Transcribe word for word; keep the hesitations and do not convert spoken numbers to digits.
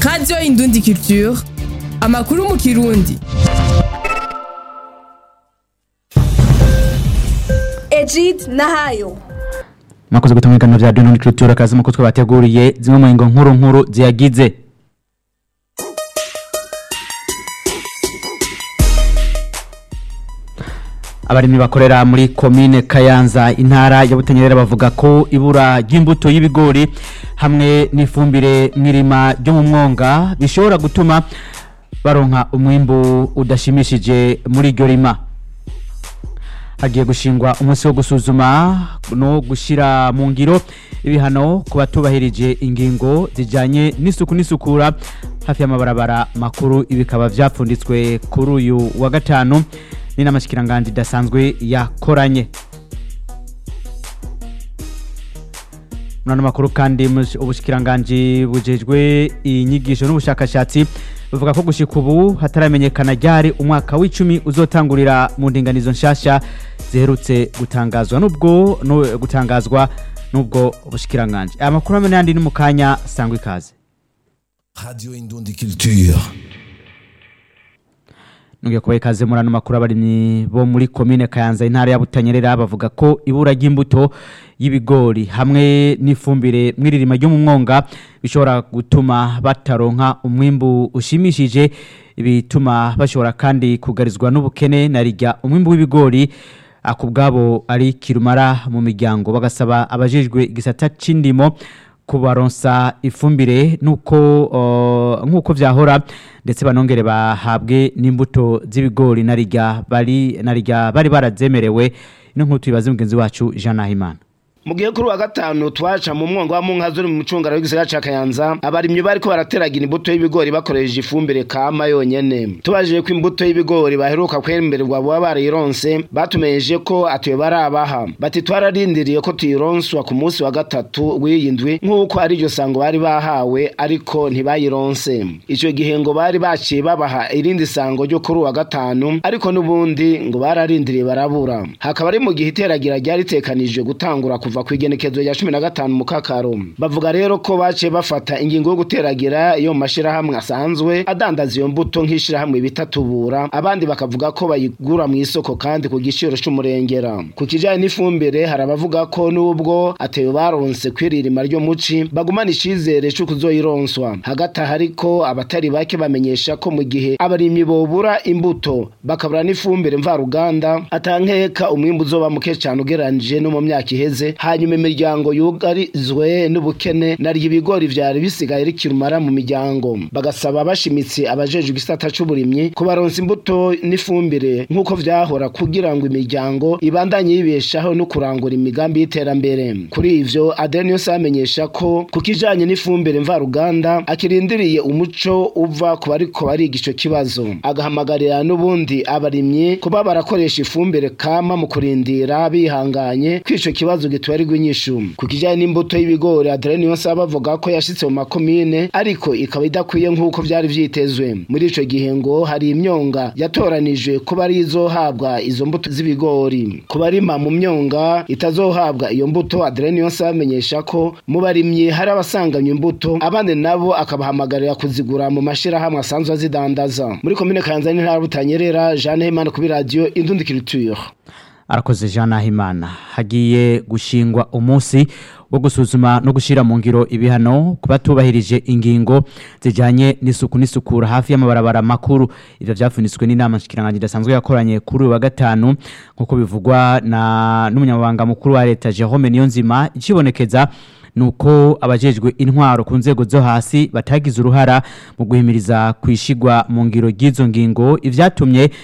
Radio Indundi Culture, amakuru mu Kirundi. Ejid Nahayo. Makoze gutumikana vya Radio Indundi Culture akazi mu kutwe bateguriye zimwe mu ngo nkuru nkuru ziyagize. Abarimyi bakorera muri komine Kayanza intara ya Butanyerera bavuga ko ibura ry'imbuto y'ibigori hamwe n'ifumbire mwirima ryo mu mwonga bishobora gutuma baronka umwimbu udashimishije muri iryo rima. Hagiye gushingwa umunsi wo gusuzuma no gushira mu ngiro ibihano ku batubahirije ingingo zijanye n'isuku n'isukura hafi y'amabarabara makuru ibikaba vyapfunditswe kuri uyu wa gatanu ni namashikiranganje dasanzwe yakoranye. Mwana makuru kandi ubushikiranganje bujejwe inyigisho n'ubushakashatsi bavuga ko gushika ubu hataramenyekana ryari umwaka w'icumi uzotangurira mu ndinganizo nshasha ziherutse gutangazwa nubwo no gutangazwa nubwo ubushikiranganje. Aya makuru amene yandi ni mukanya sangwe ikaze. Radio Indundi Culture. Nugiye kubaye kaze murano makuru abarimyi bo muri komine Kayanza intara ya Butanyerera bavuga ko ibura ry'imbuto y'ibigori hamwe n'ifumbire mwiririma ryo mu mwonga bishobora gutuma bataronka umwimbu ushimishije bituma bashobora kandi kugarizwa n'ubukene narijya umwimbu w'ibigori akubwabo ari kirumara mu miryango bagasaba abajejwe igisata c'indimo kubaronsa ifumbire nuko uh, nkuko vyahora ndetse banongere bahabwe n'imbuto z'ibigori narijya bari narijya bari barazemerewe ino nkutu ibaze mugenzi wacu Jean Nahimana. Mugiye kuri wa gatanu twaca mu mwongo wa Munkazo mu mucungara w'igisagara ca Kayanza abarimyi bariko barateragira imbuto y'ibigori bakoresheje ifumbire kama yonyene. Tubajije ko imbuto y'ibigori baheruka kwemererwa bo barayironse batumeyeje ko atuye barabaha bati twararindiriye ko tuyironswa ku munsi wa gatatu w'iyindwi nkuko ari ryo sango bari bahawe ariko ntibayironse. Ico gihe ngo bari baciye babaha irindi sango ryo kuri wa gatanu ariko nubundi ngo bararindiriye barabura. Hakaba ari mu gihe iteragira ryari tekanije gutangura kuva kwigenekezo ya cumi na gatanu mu Kakaro. Bavuga rero ko bace bafata ingingo yo guteragira iyo mashira hamwe asanzwe adandaza iyo mbuto nk'ishira hamwe bitatubura abandi bakavuga ko bayigura mu isoko kandi ku giciro cy'umurengera. Ku kijanye n'ifumbire harabavuga ko nubwo ateyo baronse kwiririma ryo muci bagumana icizere cyo kuzoyironswa. Hagati hariko abatari bake bamenyesha ko mu gihe abarimyi bobura imbuto bakabura n'ifumbire mva ruganda atankeka umwimbu uzoba muke cyane ugeranije no mu myaka iheze. Hanyuma imiryango yugarizwe n'ubukene nari ibigori vyari bisigaye rikirumara mu miryango bagasaba bashimitse abajeje igisata c'uburimyi kubaronsa imbuto n'ifumbire nkuko vyahora kugira ngo imiryango ibandanye yibeshaho no kurangura imigambi y'iterambere. Kuri ivyo Adenio amenyesha ko kukijanye n'ifumbire mva ruganda akirindiriye umuco uva ku bariko bariga ico kibazo agahamagarira n'ubundi abarimyi kuba barakoresha ifumbire kama mu kurindira bihanganye kwico kibazo twari gwinyishu. Kukijanye n'imbuto y'ibigori Adrien Yonsaba bavuga ko yashitse mu makomine ariko ikaba idakwiye nkuko byari vyitezwe. Muri ico gihe ngo hari imyonga yatoranijwe kuba ari izohabwa izo mbuto z'ibigori kubarima mu myonga itazohabwa iyo mbuto. Adrien Yonsaba amenyesha ko mu barimyi hari abasanganywe imbuto abandi nabo akabahamagarira kuzigura mu mashira hamwe asanzwe azidandaza. Muri komine Kayanza n'intara Butanyerera Jean Nahimana ku Radio Indundi Culture. Arakoze Jean Nahimana. Hagiye gushingwa umunsi wo gusuzuma no gushira mu ngiro ibihano kubatubahirije ingingo zijanye n'isuku n'isukura hafi y'amabarabara makuru. Ivyo vyapfunitswe n'inama nshikiranganje dasanzwe yakoranye kuri wa gatanu nkuko bivugwa na n'umunyamabanga mukuru wa leta Jerome Niyonzima. Ikibonekeza nuko abajejwe intwaro ku nzego zo hasi batagize uruhara mu guhimiriza kwishigwa mu ngiro gizo ngingo ivyatumye